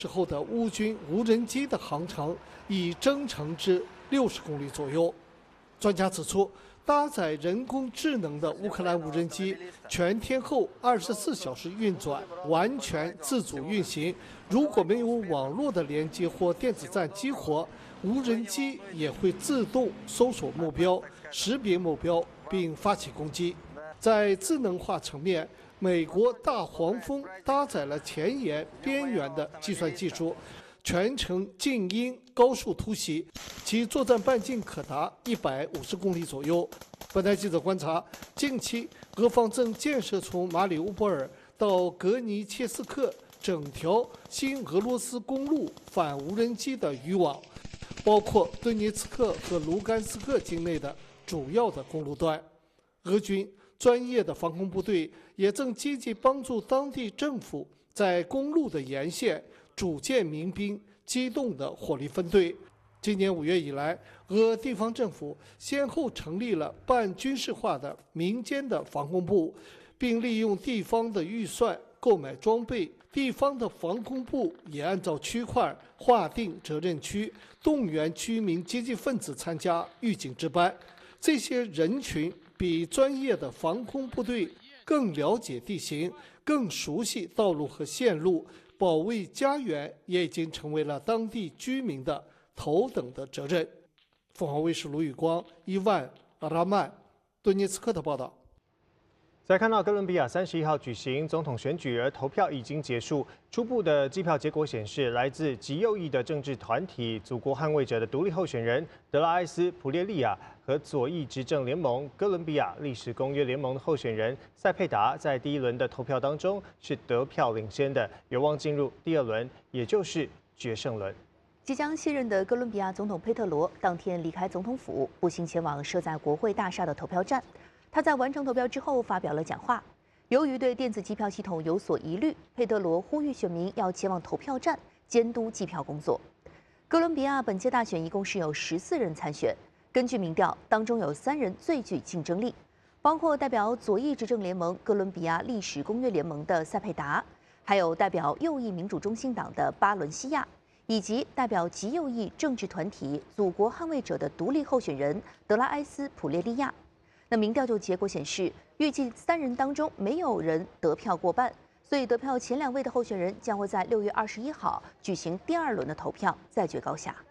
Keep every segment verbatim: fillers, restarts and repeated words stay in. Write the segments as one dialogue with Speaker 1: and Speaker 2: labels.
Speaker 1: 之后的乌军无人机的航程已增程至六十公里左右。专家指出，搭载人工智能的乌克兰无人机全天候二十四小时运转，完全自主运行。如果没有网络的连接或电子战激活，无人机也会自动搜索目标、识别目标并发起攻击。在智能化层面，美国大黄蜂搭载了前沿边缘的计算技术，全程静音高速突袭，其作战半径可达一百五十公里左右。本台记者观察，近期俄方正建设从马里乌波尔到格尼切斯克整条新俄罗斯公路反无人机的渔网，包括顿涅茨克和卢甘斯克境内的主要的公路段。俄军专业的防空部队也正积极帮助当地政府在公路的沿线组建民兵机动的火力分队。今年五月以来，俄地方政府先后成立了半军事化的民间的防空部，并利用地方的预算购买装备。地方的防空部也按照区块划定责任区，动员居民积极分子参加预警值班。这些人群比专业的防空部队更了解地形，更熟悉道路和线路，保卫家园也已经成为了当地居民的头等的责任。凤凰卫视卢宇光、伊万·阿拉曼、顿涅茨克的报道。
Speaker 2: 再看到哥伦比亚三十一号举行总统选举，而投票已经结束。初步的计票结果显示，来自极右翼的政治团体“祖国捍卫者”的独立候选人德拉埃斯·普列利亚和左翼执政联盟哥伦比亚历史公约联盟的候选人塞佩达，在第一轮的投票当中是得票领先的，有望进入第二轮，也就是决胜轮。
Speaker 3: 即将卸任的哥伦比亚总统佩特罗当天离开总统府，步行前往设在国会大厦的投票站。他在完成投票之后发表了讲话。由于对电子计票系统有所疑虑，佩特罗呼吁选民要前往投票站监督计票工作。哥伦比亚本届大选一共是有十四人参选，根据民调，当中有三人最具竞争力，包括代表左翼执政联盟哥伦比亚历史公约联盟的塞佩达，还有代表右翼民主中心党的巴伦西亚，以及代表极右翼政治团体“祖国捍卫者”的独立候选人德拉埃斯·普列利亚。那民调就结果显示，预计三人当中没有人得票过半，所以得票前两位的候选人将会在六月二十一号举行第二轮的投票，再决高下。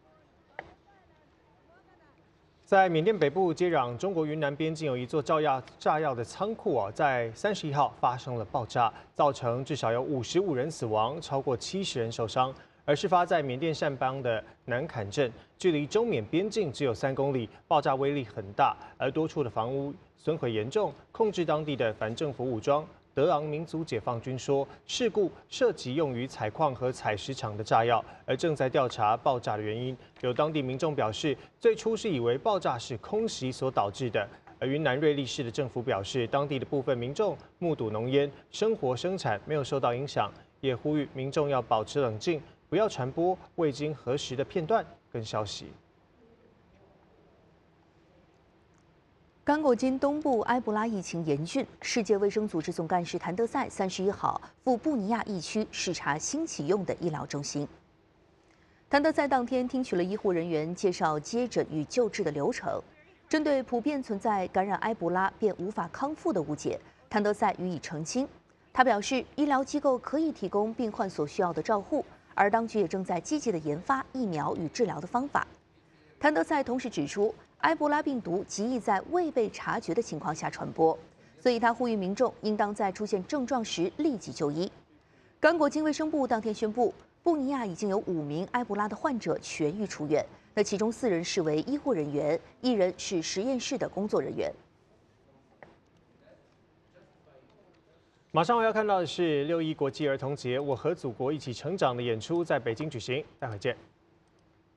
Speaker 2: 在缅甸北部接壤中国云南边境有一座造药炸药的仓库啊，在三十一号发生了爆炸，造成至少有五十五人死亡，超过七十人受伤。而事发在缅甸善邦的南坎镇，距离中缅边境只有三公里，爆炸威力很大，而多处的房屋损毁严重。控制当地的反政府武装德昂民族解放军说，事故涉及用于采矿和采石场的炸药，而正在调查爆炸的原因。有当地民众表示，最初是以为爆炸是空袭所导致的。而云南瑞丽市的政府表示，当地的部分民众目睹浓烟，生活生产没有受到影响，也呼吁民众要保持冷静，不要传播未经核实的片段跟消息。
Speaker 3: 刚果金东部埃博拉疫情严峻，世界卫生组织总干事谭德赛三十一号赴布尼亚疫区视察新启用的医疗中心。谭德赛当天听取了医护人员介绍接诊与救治的流程，针对普遍存在感染埃博拉便无法康复的误解，谭德赛予以澄清。他表示，医疗机构可以提供病患所需要的照护，而当局也正在积极的研发疫苗与治疗的方法。谭德赛同时指出，埃博拉病毒极易在未被察觉的情况下传播，所以他呼吁民众应当在出现症状时立即就医。刚果金卫生部当天宣布，布尼亚已经有五名埃博拉的患者痊愈出院，那其中四人是为医护人员，一人是实验室的工作人员。
Speaker 2: 马上我要看到的是六一国际儿童节，我和祖国一起成长的演出在北京举行，待会见。